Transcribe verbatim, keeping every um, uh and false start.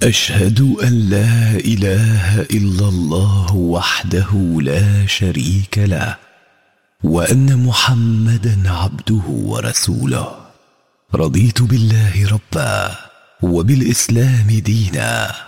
أشهد أن لا إله إلا الله وحده لا شريك له، وأن محمدا عبده ورسوله. رضيت بالله ربا وبالإسلام دينا